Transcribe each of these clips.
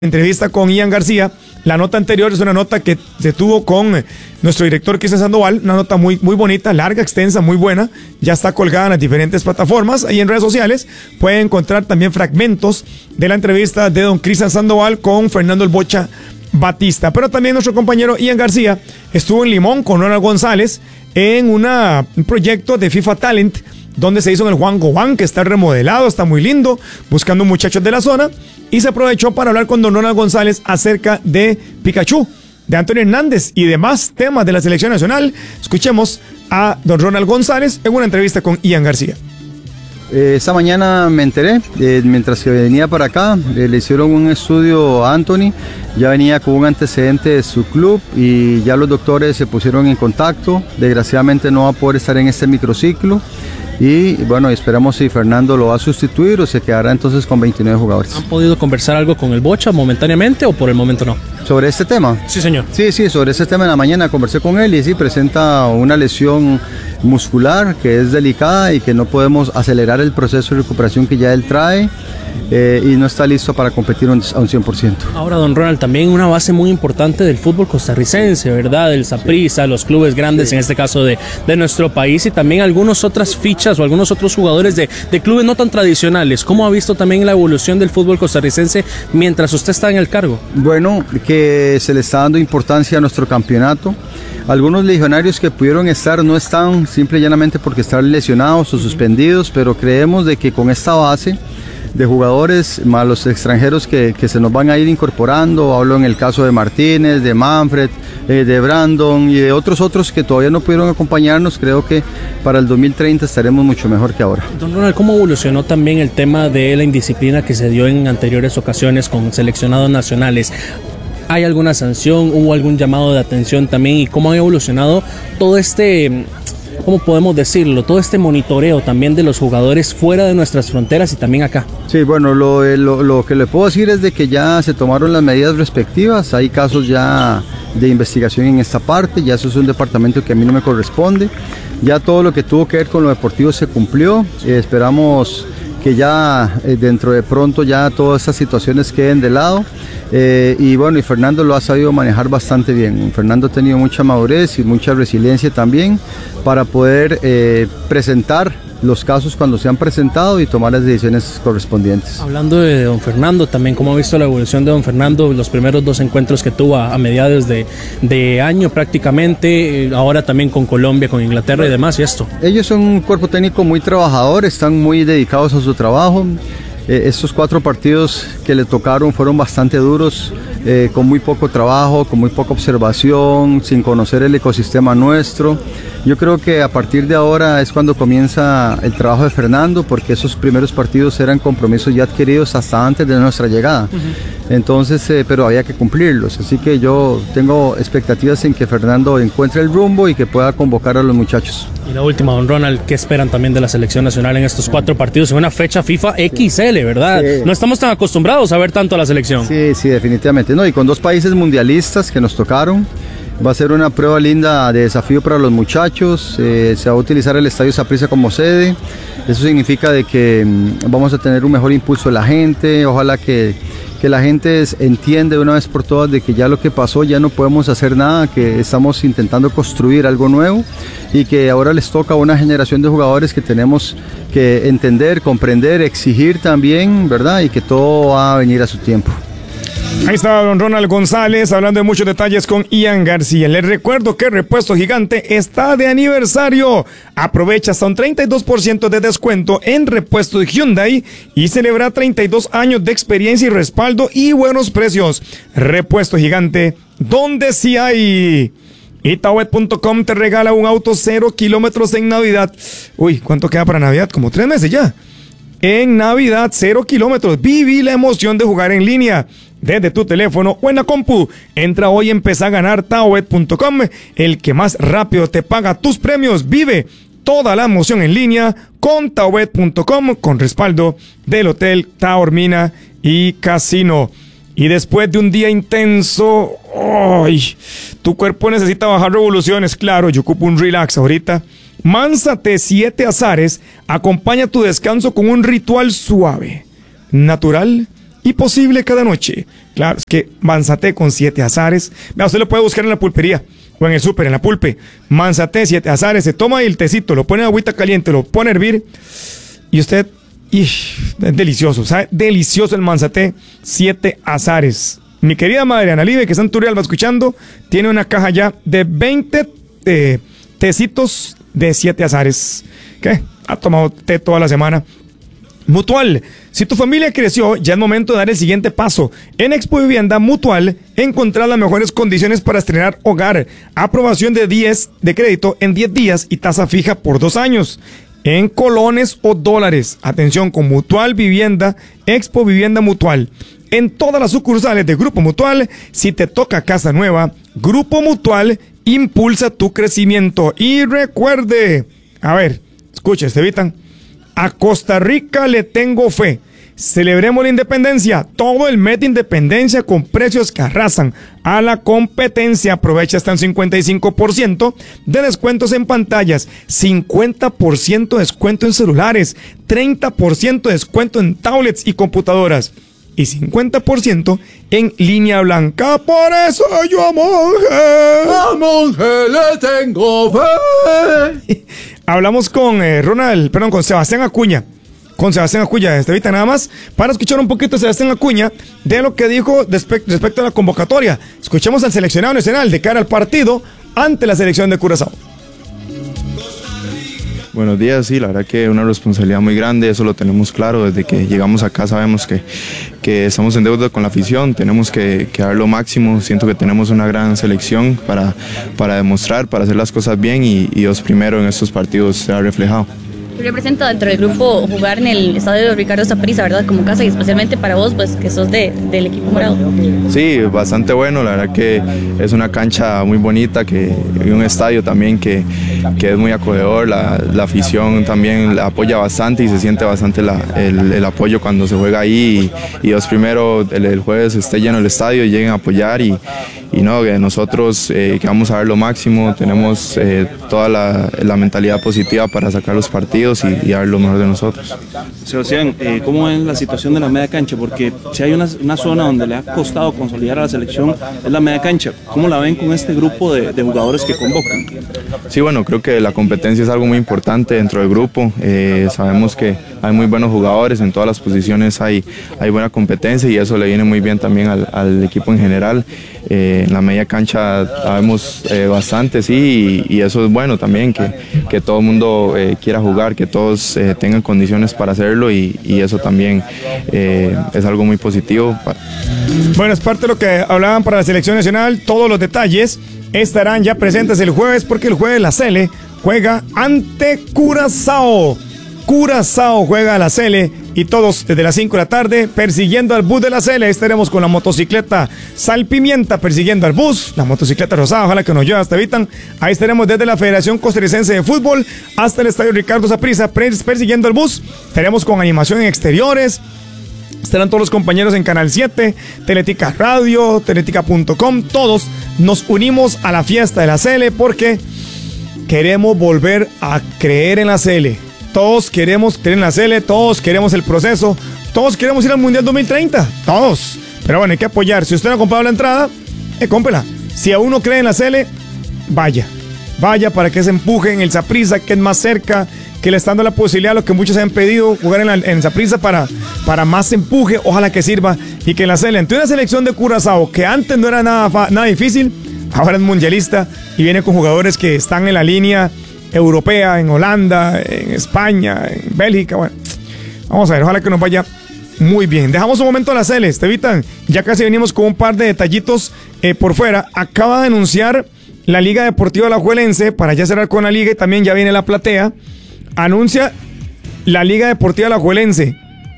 Entrevista con Ian García. La nota anterior es una nota que se tuvo con nuestro director Cristian Sandoval, una nota muy bonita, larga, extensa, muy buena. Ya está colgada en las diferentes plataformas. Ahí en redes sociales pueden encontrar también fragmentos de la entrevista de don Cristian Sandoval con Fernando El Bocha Batista. Pero también nuestro compañero Ian García estuvo en Limón con Ronald González en un proyecto de FIFA Talent, donde se hizo en el Juan Gobán, que está remodelado, está muy lindo, buscando muchachos de la zona, y se aprovechó para hablar con don Ronald González acerca de Pikachu, de Antonio Hernández y demás temas de la selección nacional. Escuchemos a don Ronald González en una entrevista con Ian García. Esta mañana me enteré, mientras que venía para acá, le hicieron un estudio a Anthony, ya venía con un antecedente de su club y ya los doctores se pusieron en contacto. Desgraciadamente no va a poder estar en este microciclo y bueno, esperamos si Fernando lo va a sustituir o se quedará entonces con 29 jugadores. ¿Han podido conversar algo con el Bocha momentáneamente o por el momento no? ¿Sobre este tema? Sí, señor. Sí, sobre este tema en la mañana conversé con él y sí, presenta una lesión muscular que es delicada y que no podemos acelerar el proceso de recuperación que ya él trae y no está listo para competir a un 100%. Ahora, don Ronald, también una base muy importante del fútbol costarricense, ¿verdad? El Saprissa, los clubes grandes, sí, en este caso de nuestro país, y también algunas otras fichas o algunos otros jugadores de clubes no tan tradicionales. ¿Cómo ha visto también la evolución del fútbol costarricense mientras usted está en el cargo? Bueno, que se le está dando importancia a nuestro campeonato. Algunos legionarios que pudieron estar no están, simple y llanamente porque están lesionados o suspendidos, pero creemos de que con esta base de jugadores más los extranjeros que se nos van a ir incorporando, hablo en el caso de Martínez, de Manfred, de Brandon y de otros que todavía no pudieron acompañarnos, creo que para el 2030 estaremos mucho mejor que ahora. Don Ronald, ¿cómo evolucionó también el tema de la indisciplina que se dio en anteriores ocasiones con seleccionados nacionales? ¿Hay alguna sanción? ¿Hubo algún llamado de atención también? ¿Y cómo ha evolucionado todo este, cómo podemos decirlo, todo este monitoreo también de los jugadores fuera de nuestras fronteras y también acá? Sí, bueno, lo que le puedo decir es de que ya se tomaron las medidas respectivas. Hay casos ya de investigación en esta parte, ya eso es un departamento que a mí no me corresponde. Ya todo lo que tuvo que ver con lo deportivo se cumplió. Esperamos que ya dentro de pronto ya todas estas situaciones queden de lado. Y bueno, y Fernando lo ha sabido manejar bastante bien. Fernando ha tenido mucha madurez y mucha resiliencia también para poder presentar los casos cuando se han presentado y tomar las decisiones correspondientes. Hablando de don Fernando también, ¿cómo ha visto la evolución de don Fernando? Los primeros 2 encuentros que tuvo a mediados de año prácticamente, ahora también con Colombia, con Inglaterra y demás, y esto. Ellos son un cuerpo técnico muy trabajador, están muy dedicados a su trabajo. Estos 4 partidos que le tocaron fueron bastante duros, con muy poco trabajo, con muy poca observación, sin conocer el ecosistema nuestro. Yo creo que a partir de ahora es cuando comienza el trabajo de Fernando, porque esos primeros partidos eran compromisos ya adquiridos hasta antes de nuestra llegada. Entonces, pero había que cumplirlos, así que yo tengo expectativas en que Fernando encuentre el rumbo y que pueda convocar a los muchachos. Y la última, don Ronald, ¿qué esperan también de la selección nacional en estos 4 partidos en una fecha FIFA XL, verdad? Sí. No estamos tan acostumbrados a ver tanto a la selección. Sí, definitivamente, no, y con 2 países mundialistas que nos tocaron. Va a ser una prueba linda de desafío para los muchachos. Se va a utilizar el Estadio Saprissa como sede. Eso significa de que vamos a tener un mejor impulso de la gente. Ojalá que la gente entienda de una vez por todas de que ya lo que pasó ya no podemos hacer nada, que estamos intentando construir algo nuevo y que ahora les toca a una generación de jugadores que tenemos que entender, comprender, exigir también, ¿verdad? Y que todo va a venir a su tiempo. Ahí está don Ronald González hablando de muchos detalles con Ian García. Les recuerdo que Repuesto Gigante está de aniversario. Aprovecha hasta un 32% de descuento en repuestos Hyundai y celebra 32 años de experiencia y respaldo y buenos precios. Repuesto Gigante, donde sí hay. Itawet.com te regala un auto 0 kilómetros en Navidad. Uy, ¿cuánto queda para Navidad? Como 3 meses ya. En Navidad, 0 kilómetros. Viví la emoción de jugar en línea desde tu teléfono o en la compu. Entra hoy y empieza a ganar Tawet.com, el que más rápido te paga tus premios. Vive toda la emoción en línea con Tawet.com, con respaldo del Hotel Taormina y Casino. Y después de un día intenso, ¡ay! Tu cuerpo necesita bajar revoluciones. Claro, yo ocupo un relax ahorita. Mánsate 7 azares, acompaña tu descanso con un ritual suave, natural y posible cada noche. Claro, es que Manzaté con 7 azares. Vea, usted lo puede buscar en la pulpería o en el súper, en la pulpe. Manzaté, 7 azares. Se toma el tecito, lo pone en agüita caliente, lo pone a hervir. Y usted, es delicioso, ¿sabe? Delicioso el Manzaté, 7 azares. Mi querida madre Ana Libe, que está en Turrialba escuchando, tiene una caja ya de 20 tecitos de 7 azares. ¿Qué? Ha tomado té toda la semana. Mutual. Si tu familia creció, ya es momento de dar el siguiente paso. En Expo Vivienda Mutual, encontrar las mejores condiciones para estrenar hogar. Aprobación de crédito en 10 días y tasa fija por 2 años. En colones o dólares. Atención con Mutual Vivienda, Expo Vivienda Mutual. En todas las sucursales de Grupo Mutual, si te toca casa nueva, Grupo Mutual impulsa tu crecimiento. Y recuerde, a ver, escucha, Estevitan, a Costa Rica le tengo fe. Celebremos la independencia, todo el mes de independencia con precios que arrasan a la competencia. Aprovecha hasta un 55% de descuentos en pantallas, 50% de descuento en celulares, 30% de descuento en tablets y computadoras y 50% en línea blanca. Por eso yo a Monje le tengo fe. Hablamos con con Sebastián Acuña. Con Sebastián Acuña, Estevita, nada más para escuchar un poquito a Sebastián Acuña de lo que dijo respecto a la convocatoria. Escuchemos al seleccionado nacional de cara al partido ante la selección de Curazao. Buenos días, sí, la verdad que es una responsabilidad muy grande, eso lo tenemos claro, desde que llegamos acá sabemos que estamos en deuda con la afición, tenemos que dar lo máximo, siento que tenemos una gran selección para demostrar, para hacer las cosas bien y Dios primero en estos partidos se ha reflejado. ¿Qué representa dentro del grupo jugar en el estadio de Ricardo Saprissa, verdad, como casa, y especialmente para vos, pues que sos del equipo morado? Sí, bastante bueno, la verdad que es una cancha muy bonita, y un estadio también que es muy acogedor, la afición también la apoya bastante y se siente bastante el apoyo cuando se juega ahí y Dios primero el jueves esté lleno el estadio y lleguen a apoyar y no, que nosotros que vamos a dar lo máximo, tenemos toda la mentalidad positiva para sacar los partidos y dar lo mejor de nosotros. Sebastián, ¿cómo es la situación de la media cancha? Porque si hay una zona donde le ha costado consolidar a la selección es la media cancha. ¿Cómo la ven con este grupo de jugadores que convocan? Sí, bueno, creo que la competencia es algo muy importante dentro del grupo. Sabemos que hay muy buenos jugadores, en todas las posiciones hay buena competencia y eso le viene muy bien también al equipo en general. En la media cancha sabemos bastante, sí, y eso es bueno también, que todo el mundo quiera jugar, que todos tengan condiciones para hacerlo y eso también es algo muy positivo. Bueno, es parte de lo que hablaban para la selección nacional. Todos los detalles estarán ya presentes el jueves, porque el jueves la Sele juega ante Curazao. Curazao juega a la Sele y todos desde las 5 de la tarde persiguiendo al bus de la Sele. Ahí estaremos con la motocicleta Salpimienta persiguiendo al bus, la motocicleta rosada, ojalá que nos lleve hasta Evitan. Ahí estaremos desde la Federación Costarricense de Fútbol hasta el Estadio Ricardo Saprissa persiguiendo al bus. Estaremos con animación en exteriores. Estarán todos los compañeros en Canal 7, Teletica Radio, teletica.com. Todos nos unimos a la fiesta de la Sele porque queremos volver a creer en la Sele. Todos queremos creer en la Sele, todos queremos el proceso, todos queremos ir al Mundial 2030, todos. Pero bueno, hay que apoyar. Si usted no ha comprado la entrada, cómprela. Si aún no cree en la Sele, vaya para que se empuje en el Saprissa, que es más cerca, que le está dando la posibilidad a lo que muchos han pedido, jugar en Saprissa para más empuje. Ojalá que sirva y que la Sele, ante una selección de Curazao que antes no era nada difícil, ahora es mundialista y viene con jugadores que están en la línea europea, en Holanda, en España, en Bélgica. Bueno, vamos a ver, ojalá que nos vaya muy bien. Dejamos un momento a la Sele, Estevitan, ya casi venimos con un par de detallitos por fuera. Acaba de anunciar la Liga Deportiva Alajuelense, para ya cerrar con la liga, y también ya viene la platea. Anuncia la Liga Deportiva Alajuelense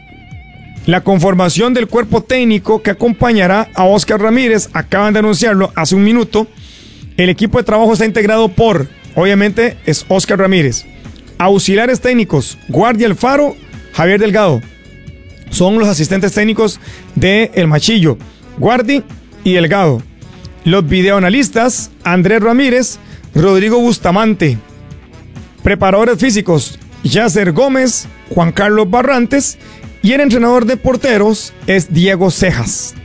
la conformación del cuerpo técnico que acompañará a Oscar Ramírez. Acaban de anunciarlo hace un minuto. El equipo de trabajo está integrado por, obviamente, es Oscar Ramírez. Auxiliares técnicos, Guardia Alfaro, Javier Delgado. Son los asistentes técnicos de El Machillo, Guardi y Delgado. Los videoanalistas, Andrés Ramírez, Rodrigo Bustamante. Preparadores físicos, Yasser Gómez, Juan Carlos Barrantes. Y el entrenador de porteros es Diego Cejas.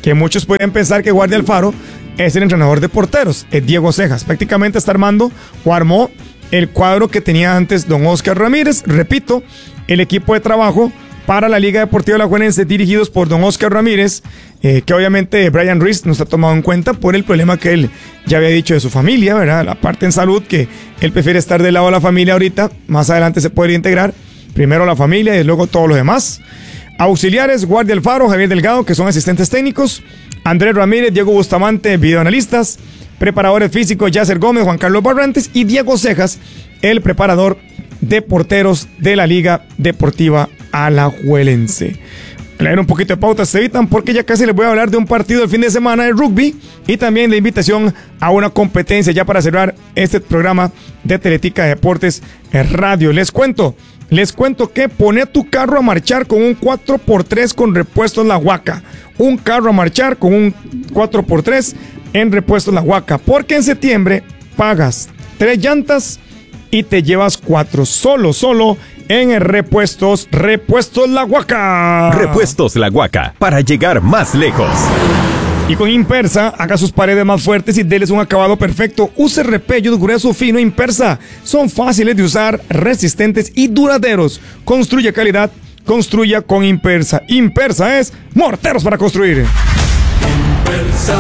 que muchos pueden pensar que Guardia Alfaro es el entrenador de porteros, es Diego Cejas. Prácticamente está armando o armó el cuadro que tenía antes don Oscar Ramírez. Repito, el equipo de trabajo para la Liga Deportiva Alajuelense, dirigidos por don Oscar Ramírez, que obviamente Brian Ruiz no está tomado en cuenta por el problema que él ya había dicho de su familia, ¿verdad? La parte en salud, que él prefiere estar del lado de la familia ahorita, más adelante se puede integrar, primero la familia y luego todo lo demás. Auxiliares, Guardia Alfaro, Javier Delgado, que son asistentes técnicos, Andrés Ramírez, Diego Bustamante, videoanalistas, preparadores físicos, Yasser Gómez, Juan Carlos Barrantes y Diego Cejas, el preparador de porteros de la Liga Deportiva Alajuelense. Leer un poquito de pautas se evitan porque ya casi les voy a hablar de un partido el fin de semana de rugby y también de invitación a una competencia ya para cerrar este programa de Teletica Deportes Radio. Les cuento que pone tu carro a marchar con un 4x3 con repuestos La Huaca. Un carro a marchar con un 4x3 en repuestos La Huaca, porque en septiembre pagas 3 llantas y te llevas 4 solo en Repuestos La Huaca. Repuestos La Huaca, para llegar más lejos. Y con Impersa, haga sus paredes más fuertes y déles un acabado perfecto. Use repellos grueso fino Impersa. Son fáciles de usar, resistentes y duraderos. Construye calidad, construya con Impersa. Impersa es morteros para construir. Impersa.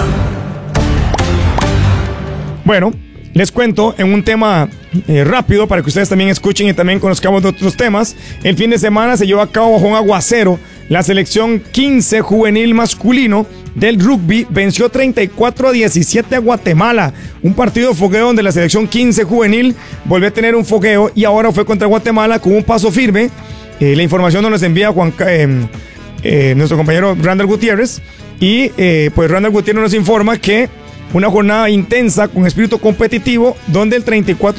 Bueno, les cuento en un tema rápido para que ustedes también escuchen y también conozcamos de otros temas. El fin de semana se llevó a cabo bajo un aguacero. La selección 15 juvenil masculino del rugby venció 34-17 a Guatemala. Un partido de fogueo donde la selección 15 juvenil volvió a tener un fogueo y ahora fue contra Guatemala con un paso firme. La información nos envía nuestro compañero Randall Gutiérrez. Y pues Randall Gutiérrez nos informa que una jornada intensa con espíritu competitivo donde el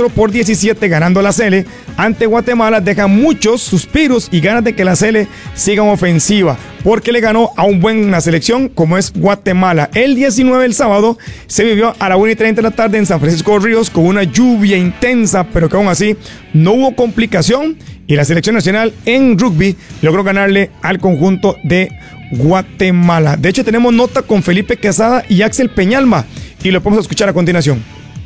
34-17 ganando la Sele ante Guatemala deja muchos suspiros y ganas de que la Sele siga en ofensiva porque le ganó a una selección como es Guatemala. El 19 el sábado se vivió a la 1:30 de la tarde en San Francisco de Ríos con una lluvia intensa, pero que aún así no hubo complicación y la selección nacional en rugby logró ganarle al conjunto de Guatemala. De hecho, tenemos nota con Felipe Quesada y Axel Peñalma y lo podemos escuchar a continuación.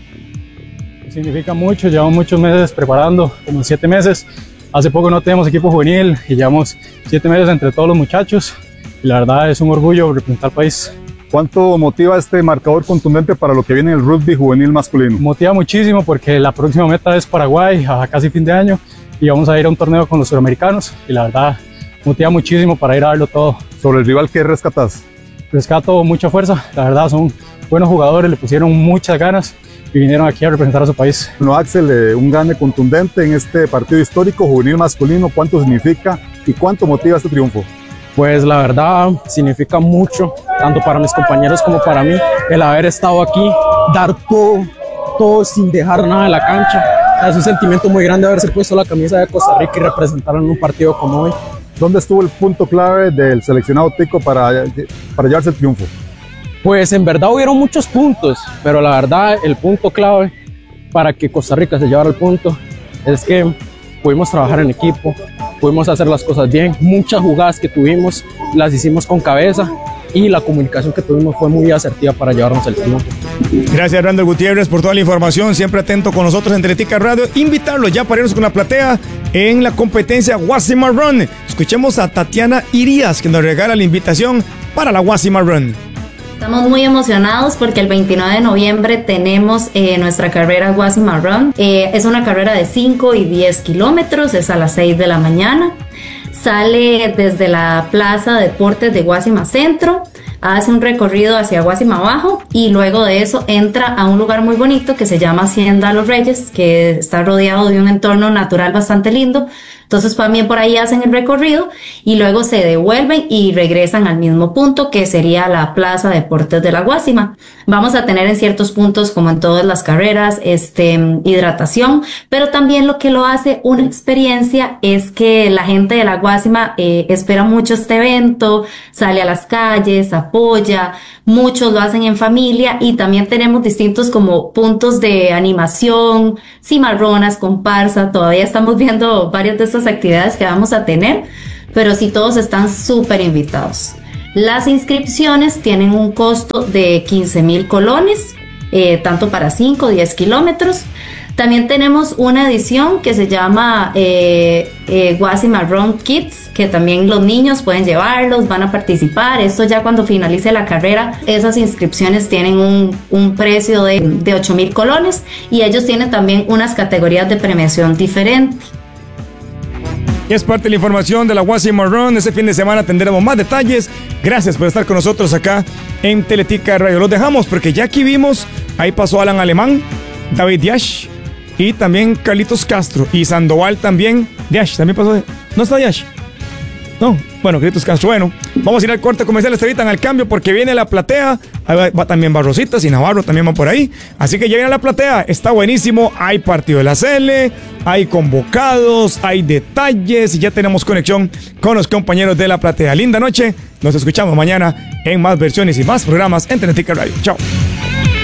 Significa mucho, llevamos muchos meses preparando, como 7 meses. Hace poco no tenemos equipo juvenil y llevamos 7 meses entre todos los muchachos y la verdad es un orgullo representar al país. ¿Cuánto motiva este marcador contundente para lo que viene el rugby juvenil masculino? Motiva muchísimo porque la próxima meta es Paraguay a casi fin de año y vamos a ir a un torneo con los suramericanos y la verdad motiva muchísimo para ir a darlo todo. ¿Sobre el rival qué rescatas? Rescato mucha fuerza, la verdad son buenos jugadores, le pusieron muchas ganas y vinieron aquí a representar a su país. Bueno, Axel, un gane contundente en este partido histórico juvenil masculino, ¿cuánto significa y cuánto motiva este triunfo? Pues la verdad significa mucho, tanto para mis compañeros como para mí, el haber estado aquí, dar todo sin dejar nada en la cancha. Es un sentimiento muy grande haberse puesto la camisa de Costa Rica y representar en un partido como hoy. ¿Dónde estuvo el punto clave del seleccionado tico para llevarse el triunfo? Pues en verdad hubieron muchos puntos, pero la verdad el punto clave para que Costa Rica se llevara el punto es que pudimos trabajar en equipo, pudimos hacer las cosas bien, muchas jugadas que tuvimos las hicimos con cabeza y la comunicación que tuvimos fue muy asertiva para llevarnos el triunfo. Gracias Randall Gutiérrez por toda la información, siempre atento con nosotros en Teletica Radio. Invitarlo ya para irnos con la platea en la competencia Guasima Run. Escuchemos a Tatiana Irías que nos regala la invitación para la Guasima Run. Estamos muy emocionados porque el 29 de noviembre tenemos nuestra carrera Guasima Run. Es una carrera de 5 y 10 kilómetros, es a las 6 de la mañana. Sale desde la Plaza de Deportes de Guasima Centro, hace un recorrido hacia Guasima Abajo y luego de eso entra a un lugar muy bonito que se llama Hacienda Los Reyes, que está rodeado de un entorno natural bastante lindo. Entonces también por ahí hacen el recorrido y luego se devuelven y regresan al mismo punto que sería la Plaza de Deportes de la Guasima. Vamos a tener en ciertos puntos, como en todas las carreras, hidratación, pero también lo que lo hace una experiencia es que la gente de la Guasima espera mucho este evento, sale a las calles, apoya, muchos lo hacen en familia y también tenemos distintos como puntos de animación, cimarronas, comparsa, todavía estamos viendo varias de estas actividades que vamos a tener, pero sí todos están súper invitados. Las inscripciones tienen un costo de 15,000 colones, tanto para 5 o 10 kilómetros. También tenemos una edición que se llama Guasima Run Kids, que también los niños pueden llevarlos, van a participar. Esto ya cuando finalice la carrera, esas inscripciones tienen un precio de 8,000 colones y ellos tienen también unas categorías de premiación diferentes. Es parte de la información de la Guasima Run. Ese fin de semana tendremos más detalles. Gracias por estar con nosotros acá en Teletica Radio. Los dejamos porque ya aquí vimos, ahí pasó Alan Alemán, David Diash y también Carlitos Castro y Sandoval también. Diash también pasó. ¿No está Diash? No, bueno, Carlitos Castro. Bueno, vamos a ir al corte comercial, evitan al cambio porque viene la platea. Ahí va también Barrositas y Navarro también va por ahí. Así que ya viene la platea, está buenísimo. Hay partido de la CL, hay convocados, hay detalles y ya tenemos conexión con los compañeros de la platea. Linda noche, nos escuchamos mañana en más versiones y más programas en Teletica Radio. Chao.